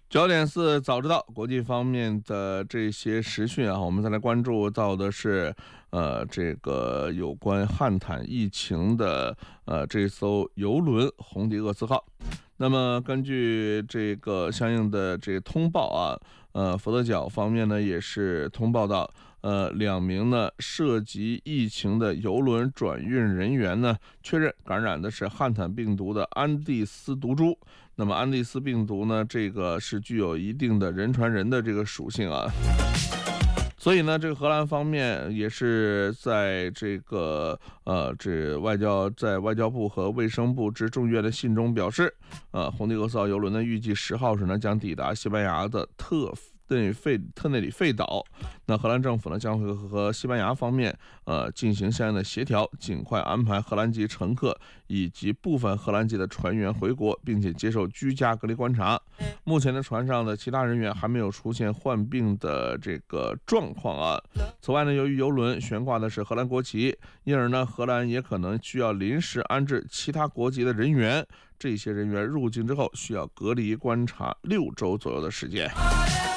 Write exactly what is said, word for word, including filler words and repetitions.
焦点四早知道国际方面的这些时讯啊，我们再来关注到的是，呃，这个有关汉坦疫情的呃这艘游轮红迪厄斯号。那么根据这个相应的这个通报啊，呃，佛得角方面呢也是通报到，呃，两名呢涉及疫情的游轮转运人员呢确认感染的是汉坦病毒的安第斯毒株。那么安第斯病毒呢，这个是具有一定的人传人的这个属性啊。所以呢，这个荷兰方面也是在这个呃，这外交在外交部和卫生部致众议院的信中表示，呃，红迪厄斯号游轮呢预计十号时呢将抵达西班牙的特内费特内里费岛。那荷兰政府呢将会和西班牙方面呃进行相应的协调，尽快安排荷兰籍乘客以及部分荷兰籍的船员回国，并且接受居家隔离观察。目前的船上的其他人员还没有出现患病的这个状况啊。此外呢，由于游轮悬挂的是荷兰国旗，因而呢，荷兰也可能需要临时安置其他国籍的人员。这些人员入境之后需要隔离观察六周左右的时间。